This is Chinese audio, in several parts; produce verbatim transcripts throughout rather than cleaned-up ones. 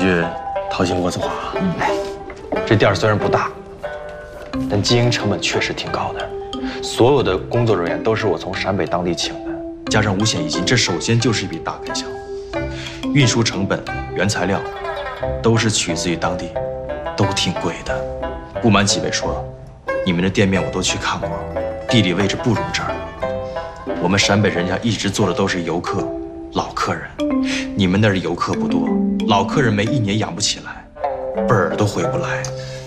句掏心窝子话啊，哎，这店虽然不大，但经营成本确实挺高的。所有的工作人员都是我从陕北当地请的，加上五险一金，这首先就是一笔大开销。运输成本、原材料都是取自于当地，都挺贵的。不瞒几位说，你们的店面我都去看过，地理位置不如这儿。我们陕北人家一直做的都是游客、老客人，你们那儿游客不多，老客人没一年养不起来，本儿都回不来。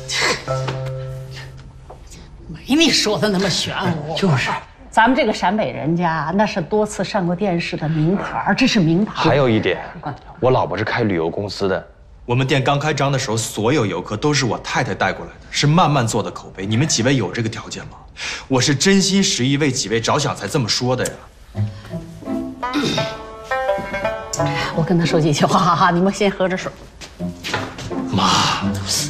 没你说的那么玄乎。就是，咱们这个陕北人家那是多次上过电视的名牌，这是名牌。 还有一点，我老婆是开旅游公司的，我们店刚开张的时候，所有游客都是我太太带过来的，是慢慢做的口碑。你们几位有这个条件吗？我是真心实意为几位着想才这么说的呀。 我跟他说几句话，哈哈，你们先喝着水。 妈，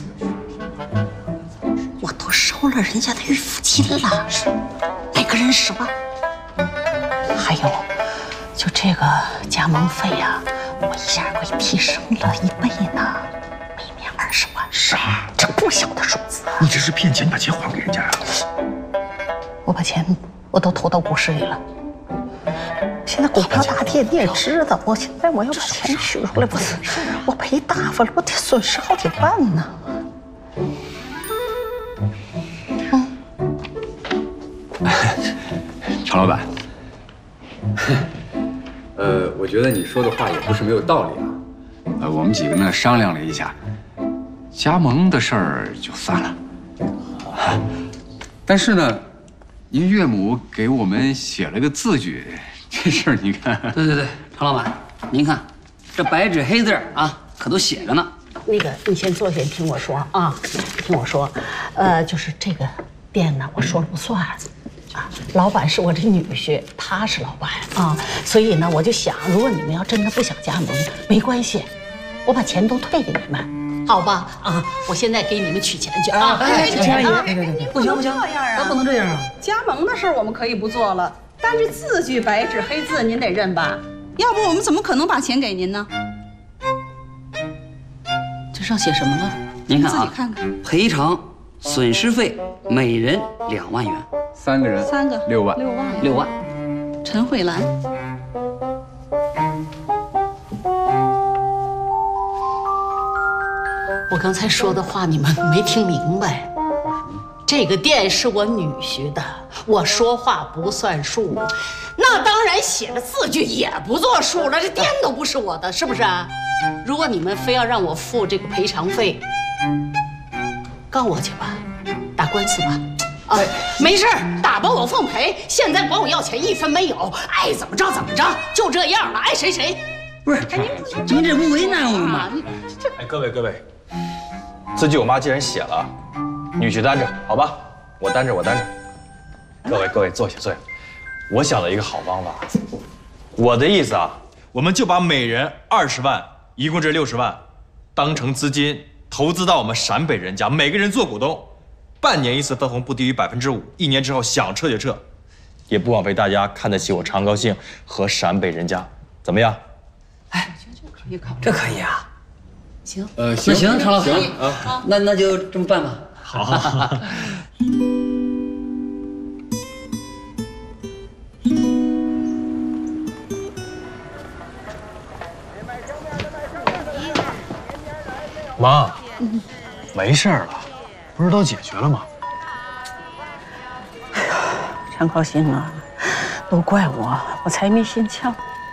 我都收了人家的预付金了，每个人十万。还有，就这个加盟费呀、啊，我一下给提升了一倍呢，每年二十万。 啥？ 这不小的数字啊！ 你这是骗钱，你把钱还给人家呀？ 我把钱我都投到股市里了。现在股票大跌，你也知道，我现在我要把钱取出来，我我赔大发了，我得损失好几万呢。 常老板，呃，我觉得你说的话也不是没有道理啊。呃，我们几个呢商量了一下，加盟的事儿就算了。但是呢，您岳母给我们写了个字据，这事儿你看。 对对对，常老板，您看，这白纸黑字啊，可都写着呢。 那个，你先坐下，听我说啊，听我说，呃，就是这个店呢，我说了不算。啊，老板是我这女婿，他是老板啊，所以呢，我就想，如果你们要真的不想加盟，没关系，我把钱都退给你们，好吧？啊，我现在给你们取钱去啊！ 哎，这样啊， 不行不行， 这样啊， 咱不能这样啊！ 加盟的事儿我们可以不做了，但是字据白纸黑字您得认吧？要不我们怎么可能把钱给您呢？ 这上写什么了？您看啊， 自己看看， 赔偿损失费每人两万元。 三个人， 三个六万， 六万， 六万。 陈慧兰， 我刚才说的话你们没听明白。这个店是我女婿的，我说话不算数，那当然写的字据也不作数了。这店都不是我的，是不是啊？如果你们非要让我付这个赔偿费，告我去吧，打官司吧。啊，没事儿，打吧我奉陪。现在管我要钱一分没有，爱怎么着怎么着，就这样了，爱谁谁。 不是，您这不为难我们吗？ 哎，各位各位，字据我妈既然写了，女婿担着，好吧？我担着，我担着。各位各位，坐下坐下。我想了一个好方法，我的意思啊，我们就把每人二十万，一共这六十万，当成资金投资到我们陕北人家，每个人做股东。半年一次分红，不低于百分之五。一年之后想撤就撤，也不枉费大家看得起我长高兴和陕北人家，怎么样？ 哎， 我觉得这可以考虑。 这可以啊。 行， 呃， 那行，常老板啊， 那那就这么办吧。 好。妈，没事了。不是都解决了吗？ 哎呀，常高兴啊，都怪我，我财迷心窍，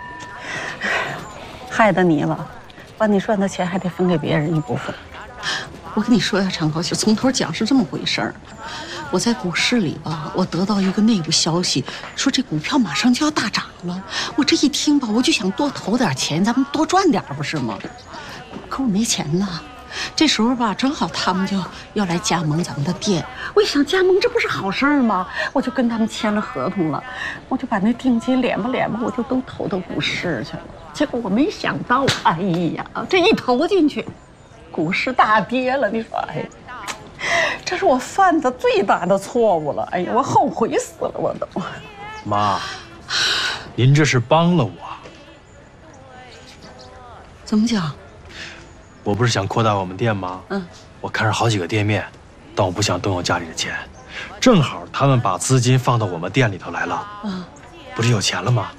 害得你了，把你赚的钱还得分给别人一部分。我跟你说呀，常高兴，从头讲是这么回事儿。我在股市里吧，我得到一个内部消息，说这股票马上就要大涨了。我这一听吧，我就想多投点钱，咱们多赚点，不是吗？可我没钱呐。这时候吧，正好他们就要来加盟咱们的店，我一想加盟这不是好事儿吗？我就跟他们签了合同了，我就把那定金敛吧敛吧，我就都投到股市去了。结果我没想到，哎呀，这一投进去，股市大跌了。你说，哎，这是我犯的最大的错误了。哎呀，我后悔死了，我都。 妈，您这是帮了我。 怎么讲？ 我不是想扩大我们店吗？ 嗯， 我看上好几个店面，但我不想动用家里的钱，正好他们把资金放到我们店里头来了，嗯，不是有钱了吗？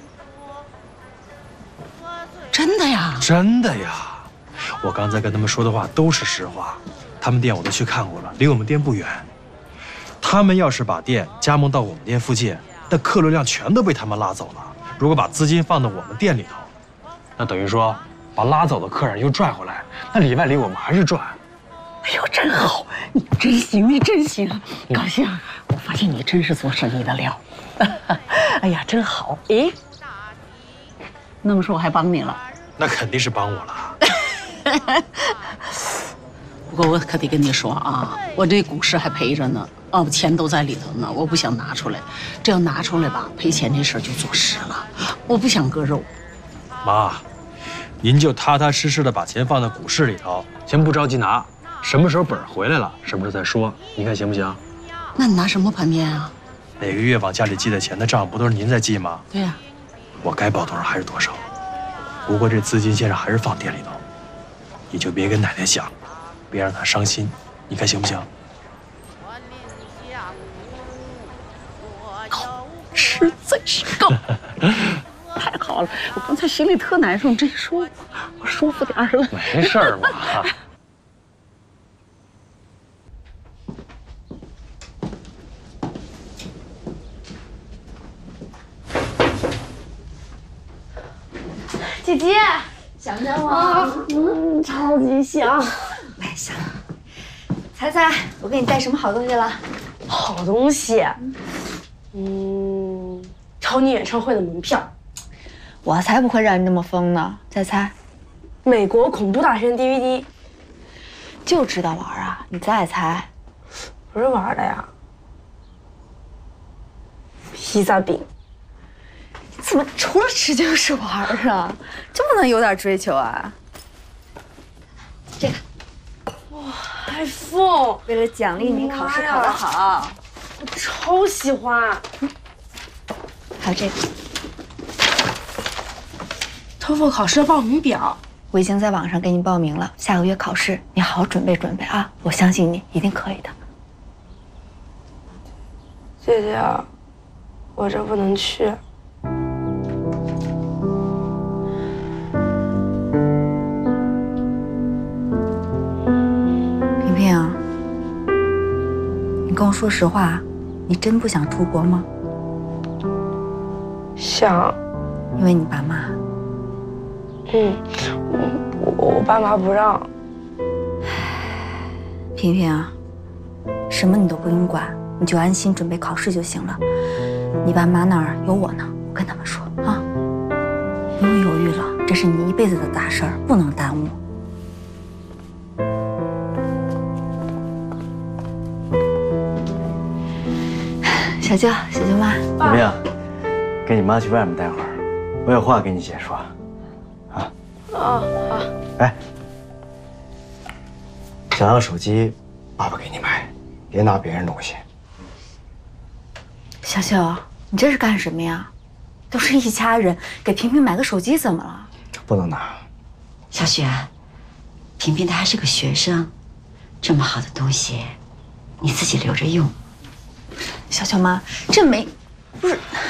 真的呀？ 真的呀！我刚才跟他们说的话都是实话，他们店我都去看过了，离我们店不远。他们要是把店加盟到我们店附近，那客流量全都被他们拉走了。如果把资金放到我们店里头，那等于说把拉走的客人又赚回来，那里外里我们还是赚。 哎呦，真好，你真行，你真行，高兴。我发现你真是做生意的料。哎呀，真好。诶，那么说我还帮你了？ 那肯定是帮我了。 不过我可得跟你说啊，我这股市还赔着呢，哦，钱都在里头呢，我不想拿出来。这要拿出来吧，赔钱这事儿就坐实了。我不想割肉。 妈，您就踏踏实实的把钱放在股市里头，先不着急拿，什么时候本儿回来了，什么时候再说，你看行不行？ 那你拿什么盘面啊？ 每个月往家里寄的钱的账不都是您在记吗？ 对呀、啊， 我该报多少还是多少。不过这资金现在还是放店里头，你就别跟奶奶讲，别让她伤心，你看行不行？ 实在是够，太好了！我刚才心里特难受，你这一说，我舒服点了。 没事儿嘛。 姐姐，想想我啊，嗯，超级想。 我也想。猜猜我给你带什么好东西了？ 好东西，嗯，超你演唱会的门票。 我才不会让你这么疯呢！再猜。 美国恐怖大片 D V D。 就知道玩啊！你再猜。 不是玩的呀。披萨饼。 怎么除了吃就是玩啊？就不能有点追求啊？这个， 哇 ，iPhone！ 为了奖励你考试考得好， 我超喜欢。 还有这个， 托福考试报名表， 我已经在网上给你报名了，下个月考试，你好好准备准备啊！我相信你一定可以的。 姐姐，我这不能去。 跟我说实话，你真不想出国吗？ 想。 因为你爸妈。 嗯，我我我爸妈不让。 萍萍啊，什么你都不用管，你就安心准备考试就行了。你爸妈那儿有我呢，我跟他们说啊。不用犹豫了，这是你一辈子的大事儿，不能耽误。小舅，小舅妈， 怎么样？跟你妈去外面待会儿，我有话跟你姐说。啊。 哦，好。 哎，想要手机，爸爸给你买，别拿别人东西。 小舅，你这是干什么呀？都是一家人，给萍萍买个手机怎么了？ 不能拿。 小雪，萍萍她还是个学生，这么好的东西，你自己留着用。 小舅妈，这没，不是。